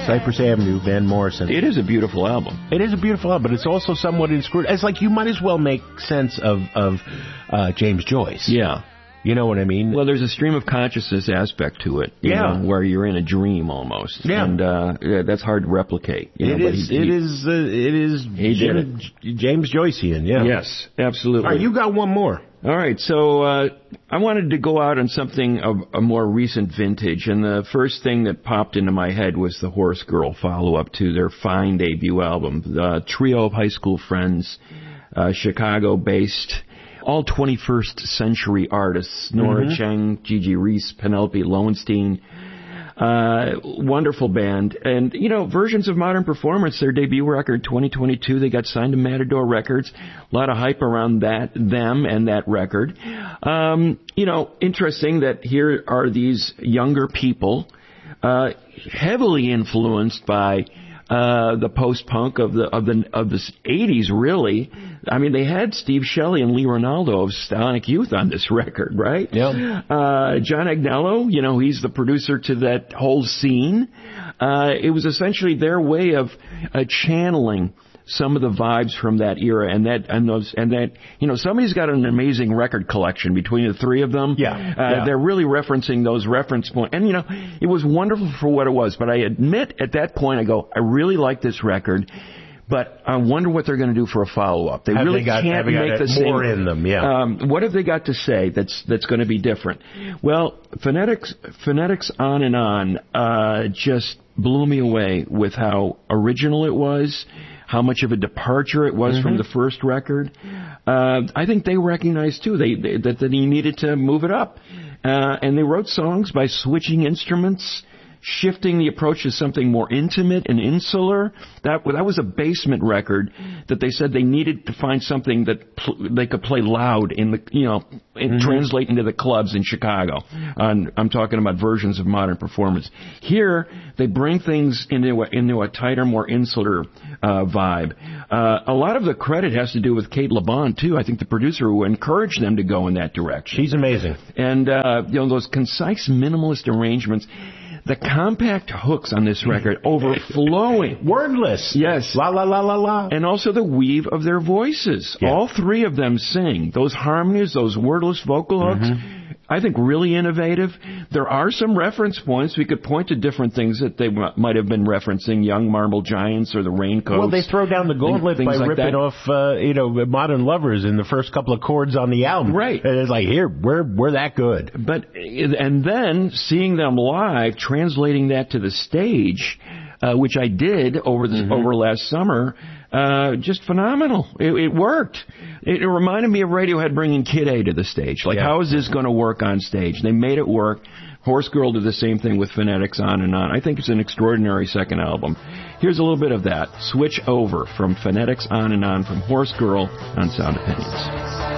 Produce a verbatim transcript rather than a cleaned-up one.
Cypress Avenue, Van Morrison. It is a beautiful album. It is a beautiful album, but it's also somewhat inscrutable. It's like you might as well make sense of, of uh, James Joyce. Yeah. You know what I mean? Well, there's a stream of consciousness aspect to it, you yeah. know, where you're in a dream almost. Yeah. And uh, yeah, that's hard to replicate. You it, know, is, but he, it he, is. Uh, it is. He did it. James Joycean, yeah. Yes, absolutely. All right, you got one more. All right, so uh, I wanted to go out on something of a more recent vintage, and the first thing that popped into my head was the Horse Girl follow-up to their fine debut album, the trio of high school friends, uh, Chicago-based, all twenty-first century artists, Nora mm-hmm. Cheng, Gigi Reese, Penelope Lowenstein. Uh, wonderful band. And, you know, Versions of Modern Performance, their debut record, twenty twenty-two, they got signed to Matador Records. A lot of hype around that, them and that record. Um, you know, interesting that here are these younger people, uh, heavily influenced by Uh, the post-punk of the of the of the eighties, really. I mean, they had Steve Shelley and Lee Ronaldo of Sonic Youth on this record, right? Yeah. Uh, John Agnello, you know, he's the producer to that whole scene. Uh, it was essentially their way of uh, channeling some of the vibes from that era, and that and those and that you know somebody's got an amazing record collection between the three of them. Yeah, uh, yeah. They're really referencing those reference points, and you know it was wonderful for what it was. But I admit at that point, I go, I really like this record, but I wonder what they're going to do for a follow up. They have really they got, can't have make got the more same. in them. Yeah. Um, what have they got to say that's that's going to be different? Well, phonetics phonetics on and on uh, just blew me away with how original it was. How much of a departure it was mm-hmm. from the first record. Uh, I think they recognized, too, they, they, that, that he needed to move it up. Uh, and they wrote songs by switching instruments, shifting the approach to something more intimate and insular. That that was a basement record that they said they needed to find something that pl- they could play loud in the, you know, and mm-hmm. translate into the clubs in Chicago. Um, I'm talking about Versions of Modern Performance. Here, they bring things into a, into a tighter, more insular uh, vibe. Uh, a lot of the credit has to do with Kate LeBon, too. I think the producer who encouraged them to go in that direction. She's amazing. And, uh, you know, those concise, minimalist arrangements. The compact hooks on this record overflowing. Wordless. Yes. La, la, la, la, la. And also the weave of their voices. Yeah. All three of them sing. Those harmonies, those wordless vocal hooks, mm-hmm. I think really innovative. There are some reference points. We could point to different things that they m- might have been referencing, Young Marble Giants or the Raincoats. Well, they throw down the gauntlet things by like ripping that. off, uh, you know, Modern Lovers in the first couple of chords on the album. Right. And it's like, here, we're, we're that good. But, and then seeing them live, translating that to the stage, uh, which I did over the, mm-hmm. over last summer, uh, just phenomenal. It, it worked. It, it reminded me of Radiohead bringing Kid A to the stage. Like, yeah. how is this going to work on stage? They made it work. Horse Girl did the same thing with Phonetics on and on. I think it's an extraordinary second album. Here's a little bit of that. Switch Over from Phonetics on and on from Horse Girl on Sound Opinions.